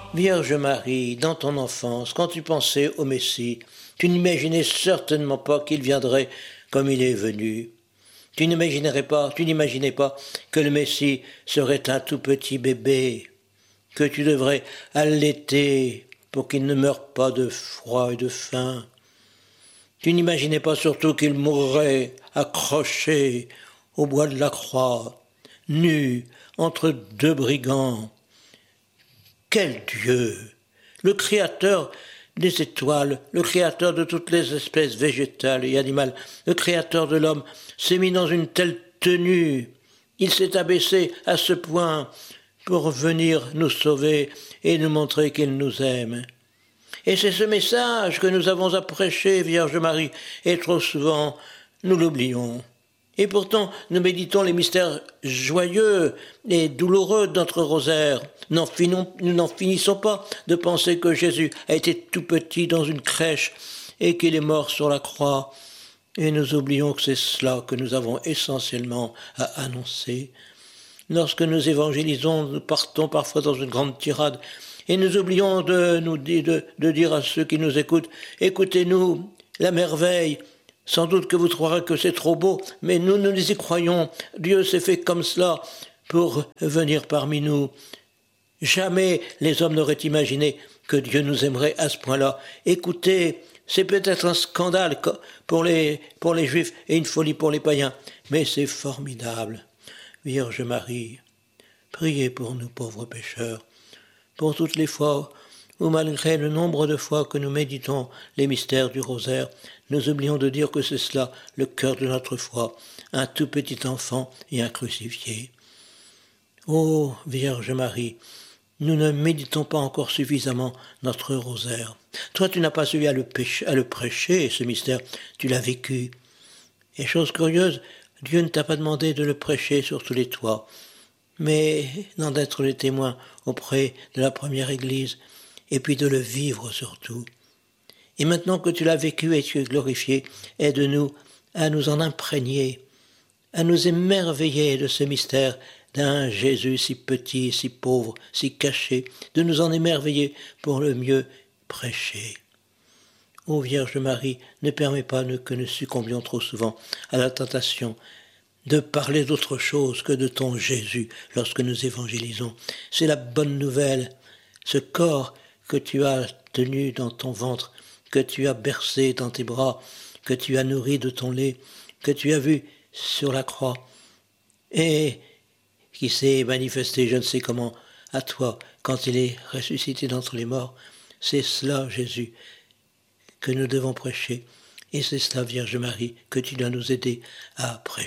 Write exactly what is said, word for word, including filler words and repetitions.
Vierge Marie, dans ton enfance, quand tu pensais au Messie, tu n'imaginais certainement pas qu'il viendrait comme il est venu. Tu n'imaginerais pas, tu n'imaginais pas que le Messie serait un tout petit bébé, que tu devrais allaiter pour qu'il ne meure pas de froid et de faim. Tu n'imaginais pas surtout qu'il mourrait accroché au bois de la croix, nu entre deux brigands. Quel Dieu! Le Créateur des étoiles, le Créateur de toutes les espèces végétales et animales, le Créateur de l'homme, s'est mis dans une telle tenue. Il s'est abaissé à ce point pour venir nous sauver et nous montrer qu'il nous aime. Et c'est ce message que nous avons à prêcher, Vierge Marie, et trop souvent nous l'oublions. Et pourtant, nous méditons les mystères joyeux et douloureux de notre rosaire. N'en finons, nous n'en finissons pas de penser que Jésus a été tout petit dans une crèche et qu'il est mort sur la croix. Et nous oublions que c'est cela que nous avons essentiellement à annoncer. Lorsque nous évangélisons, nous partons parfois dans une grande tirade et nous oublions de, nous, de, de dire à ceux qui nous écoutent, écoutez-nous, la merveille. Sans doute que vous trouverez que c'est trop beau, mais nous, nous y croyons. Dieu s'est fait comme cela pour venir parmi nous. Jamais les hommes n'auraient imaginé que Dieu nous aimerait à ce point-là. Écoutez, c'est peut-être un scandale pour les, pour les Juifs et une folie pour les païens, mais c'est formidable. Vierge Marie, priez pour nous pauvres pécheurs, pour toutes les fois où malgré le nombre de fois que nous méditons les mystères du rosaire, nous oublions de dire que c'est cela le cœur de notre foi, un tout petit enfant et un crucifié. Ô Vierge Marie, nous ne méditons pas encore suffisamment notre rosaire. Toi, tu n'as pas eu à le, pécher, à le prêcher, ce mystère, tu l'as vécu. Et chose curieuse, Dieu ne t'a pas demandé de le prêcher sur tous les toits, mais d'en être le témoin auprès de la première Église, et puis de le vivre surtout. Et maintenant que tu l'as vécu et tu es glorifié, aide-nous à nous en imprégner, à nous émerveiller de ce mystère d'un Jésus si petit, si pauvre, si caché, de nous en émerveiller pour le mieux prêcher. Ô Vierge Marie, ne permets pas que nous succombions trop souvent à la tentation de parler d'autre chose que de ton Jésus lorsque nous évangélisons. C'est la bonne nouvelle, ce corps que tu as tenu dans ton ventre, que tu as bercé dans tes bras, que tu as nourri de ton lait, que tu as vu sur la croix, et qui s'est manifesté, je ne sais comment, à toi, quand il est ressuscité d'entre les morts. C'est cela, Jésus, que nous devons prêcher, et c'est cela, Vierge Marie, que tu dois nous aider à prêcher.